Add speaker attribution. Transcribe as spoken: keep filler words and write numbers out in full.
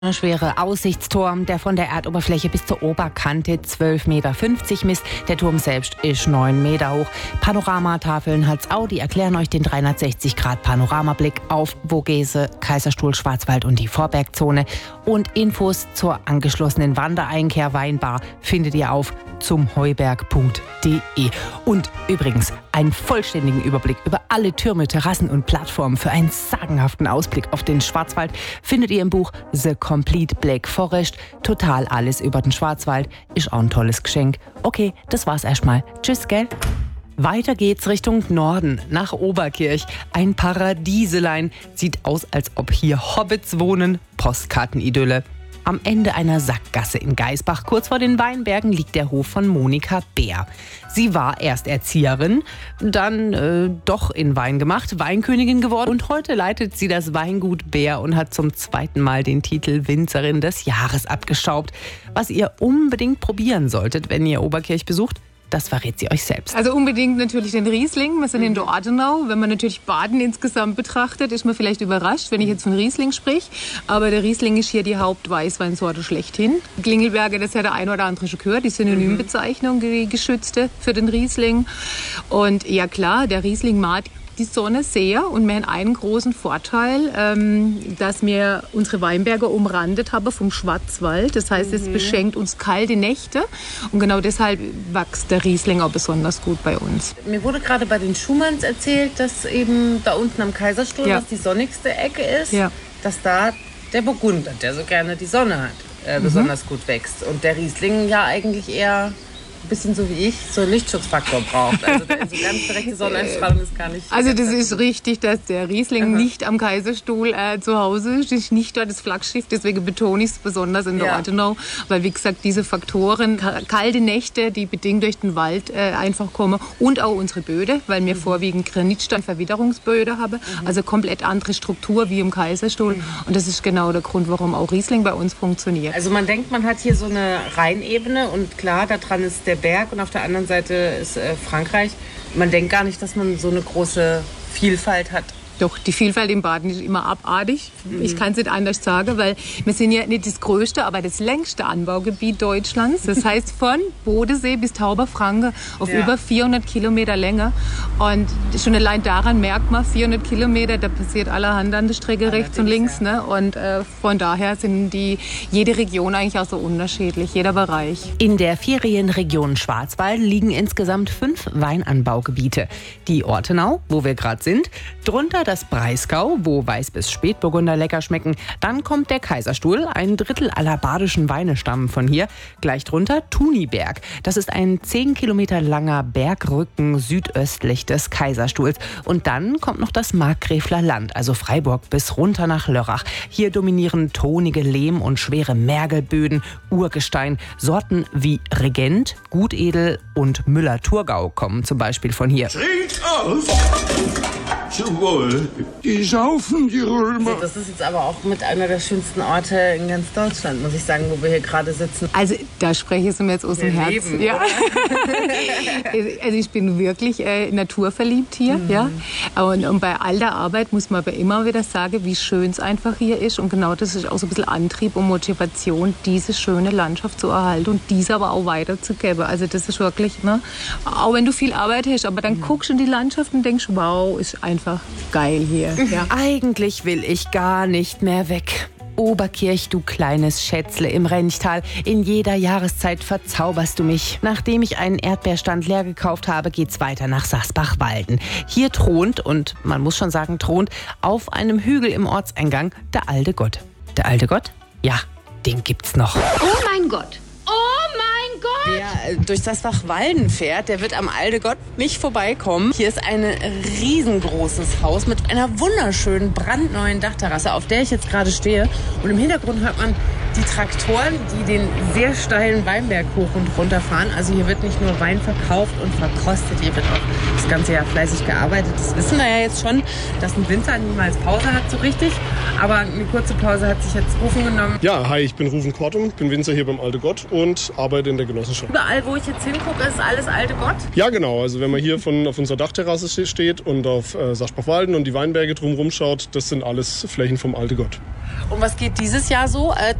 Speaker 1: Ein schwerer Aussichtsturm, der von der Erdoberfläche bis zur Oberkante zwölf Komma fünfzig Meter misst. Der Turm selbst ist neun Meter hoch. Panoramatafeln hat's auch, die erklären euch den dreihundertsechzig Grad Panoramablick auf Vogese, Kaiserstuhl, Schwarzwald und die Vorbergzone. Und Infos zur angeschlossenen Wandereinkehr Weinbar findet ihr auf zumheuberg punkt de. Und übrigens, einen vollständigen Überblick über alle Türme, Terrassen und Plattformen für einen sagenhaften Ausblick auf den Schwarzwald findet ihr im Buch The Complete Black Forest. Total alles über den Schwarzwald ist auch ein tolles Geschenk. Okay, das war's erstmal. Tschüss, gell? Weiter geht's Richtung Norden, nach Oberkirch. Ein Paradieselein. Sieht aus, als ob hier Hobbits wohnen. Postkartenidylle. Am Ende einer Sackgasse in Geisbach, kurz vor den Weinbergen, liegt der Hof von Monika Bär. Sie war erst Erzieherin, dann äh, doch in Wein gemacht, Weinkönigin geworden und heute leitet sie das Weingut Bär und hat zum zweiten Mal den Titel Winzerin des Jahres abgestaubt. Was ihr unbedingt probieren solltet, wenn ihr Oberkirch besucht, das verrät sie euch selbst.
Speaker 2: Also unbedingt natürlich den Riesling. Wir sind in der Ortenau. Wenn man natürlich Baden insgesamt betrachtet, ist man vielleicht überrascht, wenn ich jetzt von Riesling sprich. Aber der Riesling ist hier die Hauptweißweinsorte schlechthin. Klingelberger, das hat der ein oder andere schon gehört, die Synonymbezeichnung, die geschützte für den Riesling. Und ja klar, der Riesling mag die Sonne sehr und wir haben einen großen Vorteil, ähm, dass wir unsere Weinberge umrandet haben vom Schwarzwald. Das heißt, es beschenkt uns kalte Nächte und genau deshalb wächst der Riesling auch besonders gut bei uns.
Speaker 3: Mir wurde gerade bei den Schumanns erzählt, dass eben da unten am Kaiserstuhl,
Speaker 2: Ja.
Speaker 3: was die sonnigste Ecke ist,
Speaker 2: Ja.
Speaker 3: dass da der Burgunder, der so gerne die Sonne hat, äh,
Speaker 2: Mhm.
Speaker 3: besonders gut wächst. Und der Riesling ja eigentlich eher ein bisschen so wie ich, so einen Lichtschutzfaktor braucht. Also der, so ganz direkte Sonneneinstrahlung ist gar nicht...
Speaker 2: Also das ist richtig, dass der Riesling
Speaker 3: Aha.
Speaker 2: nicht am Kaiserstuhl äh, zu Hause ist, ist nicht dort das Flaggschiff, deswegen betone ich es besonders in der
Speaker 3: Ja.
Speaker 2: Ortenau, weil wie gesagt diese Faktoren, ka- kalte Nächte, die bedingt durch den Wald äh, einfach kommen und auch unsere Böde, weil wir vorwiegend Granitstein, Verwitterungsböde haben, also komplett andere Struktur wie im Kaiserstuhl und das ist genau der Grund, warum auch Riesling bei uns funktioniert.
Speaker 3: Also man denkt, man hat hier so eine Rheinebene und klar, da dran ist der Berg und auf der anderen Seite ist äh, Frankreich. Man denkt gar nicht, dass man so eine große Vielfalt hat.
Speaker 2: Doch, die Vielfalt im Baden ist immer abartig. Ich kann es nicht anders sagen, weil wir sind ja nicht das größte, aber das längste Anbaugebiet Deutschlands. Das heißt von Bodensee bis Tauberfranken auf
Speaker 3: Ja.
Speaker 2: über vierhundert Kilometer Länge. Und schon allein daran merkt man, vierhundert Kilometer, da passiert allerhand an der Strecke rechts und links.
Speaker 3: ja.
Speaker 2: Ne? Und äh, von daher sind die, jede Region eigentlich auch so unterschiedlich, jeder Bereich.
Speaker 1: In der Ferienregion Schwarzwald liegen insgesamt fünf Weinanbaugebiete. Die Ortenau, wo wir gerade sind, drunter das Breisgau, wo Weiß- bis Spätburgunder lecker schmecken. Dann kommt der Kaiserstuhl, ein Drittel aller badischen Weine stammen von hier. Gleich drunter Thuniberg. Das ist ein zehn Kilometer langer Bergrücken südöstlich des Kaiserstuhls. Und dann kommt noch das Markgräfler Land, also Freiburg bis runter nach Lörrach. Hier dominieren tonige Lehm- und schwere Mergelböden, Urgestein. Sorten wie Regent, Gutedel und Müller-Thurgau kommen zum Beispiel von hier.
Speaker 4: Trinkt auf! Zum Wohl. Die saufen, die Römer.
Speaker 3: Das ist jetzt aber auch mit einer der schönsten Orte in ganz Deutschland, muss ich sagen, wo wir hier gerade sitzen.
Speaker 2: Also da spreche ich mir jetzt aus dem
Speaker 3: Wir
Speaker 2: Herzen.
Speaker 3: leben,
Speaker 2: Ja. Also ich bin wirklich äh, naturverliebt hier.
Speaker 3: Mhm.
Speaker 2: Ja. Und, und bei all der Arbeit muss man aber immer wieder sagen, wie schön es einfach hier ist. Und genau das ist auch so ein bisschen Antrieb und Motivation, diese schöne Landschaft zu erhalten und diese aber auch weiterzugeben. Also das ist wirklich, ne, auch wenn du viel Arbeit hast, aber dann guckst du in die Landschaft und denkst, wow, ist einfach geil hier. Ja.
Speaker 1: Eigentlich will ich gar nicht mehr weg. Oberkirch, du kleines Schätzle im Renchtal. In jeder Jahreszeit verzauberst du mich. Nachdem ich einen Erdbeerstand leer gekauft habe, geht's weiter nach Sasbach-Walden. Hier thront, und man muss schon sagen thront, auf einem Hügel im Ortseingang der alte Gott. Der alte Gott? Ja, den gibt's noch.
Speaker 5: Oh mein Gott! Oh mein Gott!
Speaker 3: Wer äh, durch Sasbach-Walden fährt, der wird am Alte Gott nicht vorbeikommen. Hier ist ein riesengroßes Haus mit einer wunderschönen, brandneuen Dachterrasse, auf der ich jetzt gerade stehe. Und im Hintergrund hört man die Traktoren, die den sehr steilen Weinberg hoch und runter fahren. Also hier wird nicht nur Wein verkauft und verkostet, hier wird auch das ganze Jahr fleißig gearbeitet. Das wissen wir ja jetzt schon, dass ein Winzer niemals Pause hat so richtig. Aber eine kurze Pause hat sich jetzt Rufen genommen.
Speaker 6: Ja, hi, ich bin Rufen Kortum, bin Winzer hier beim Alte Gott und arbeite in der Genossenschaft.
Speaker 3: Überall, wo ich jetzt hingucke, ist alles Alte Gott?
Speaker 6: Ja, genau. Also wenn man hier von, auf unserer Dachterrasse steht und auf äh, Saschbachwalden und die Weinberge drumherum schaut, das sind alles Flächen vom Alte Gott.
Speaker 3: Und was geht dieses Jahr so? Äh,